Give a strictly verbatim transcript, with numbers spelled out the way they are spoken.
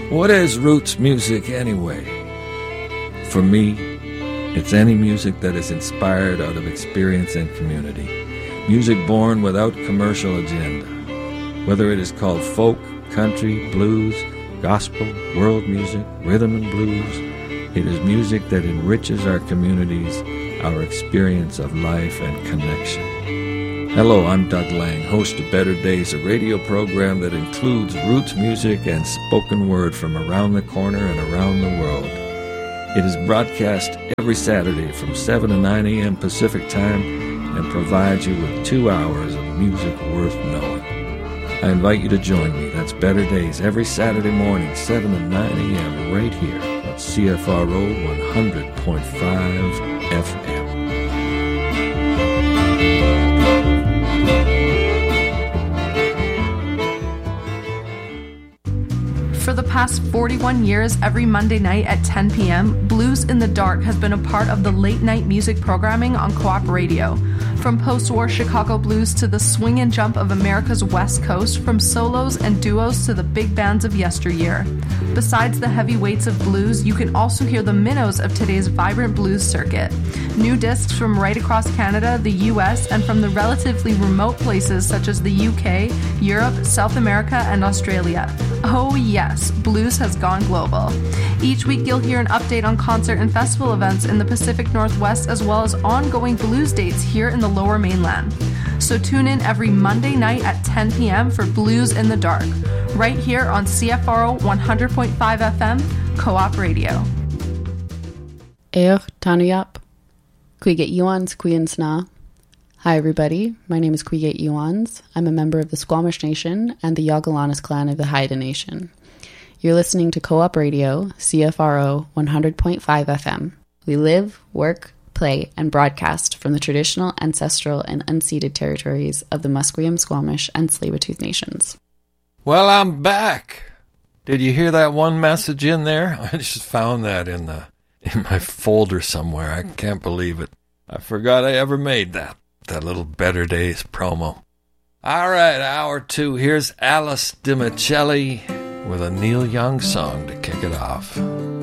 What is roots music anyway? For me, it's any music that is inspired out of experience and community. Music born without commercial agenda. Whether it is called folk, country, blues, gospel, world music, rhythm and blues, it is music that enriches our communities, our experience of life and connection. Hello, I'm Doug Lang, host of Better Days, a radio program that includes roots music and spoken word from around the corner and around the world. It is broadcast every Saturday from seven to nine a.m. Pacific Time and provides you with two hours of music worth knowing. I invite you to join me. That's Better Days every Saturday morning, seven to nine a.m. right here at C F R O one hundred point five F M. For the past forty-one years, every Monday night at ten p.m., Blues in the Dark has been a part of the late-night music programming on Co-op Radio. From post-war Chicago blues to the swing and jump of America's West Coast, from solos and duos to the big bands of yesteryear. Besides the heavyweights of blues, you can also hear the minnows of today's vibrant blues circuit. New discs from right across Canada, the U S, and from the relatively remote places such as the U K, Europe, South America, and Australia. Oh yes, blues has gone global. Each week you'll hear an update on concert and festival events in the Pacific Northwest, as well as ongoing blues dates here in the Lower Mainland. So tune in every Monday night at ten p.m. for Blues in the Dark, right here on C F R O one hundred point five F M, Co-op Radio. Eoch Tanuyap, Cuiget Iwans Cuinsna. Hi everybody, my name is Cuiget Iwans. I'm a member of the Squamish Nation and the Yagalanis clan of the Haida Nation. You're listening to Co-op Radio, C F R O one hundred point five F M. We live, work, play, and broadcast from the traditional, ancestral, and unceded territories of the Musqueam, Squamish, and Tsleil-Waututh nations. Well, I'm back. Did you hear that one message in there? I just found that in the in my folder somewhere. I can't believe it. I forgot I ever made that. That little Better Days promo. All right, hour two. Here's Alice DiMichele with a Neil Young song to kick it off.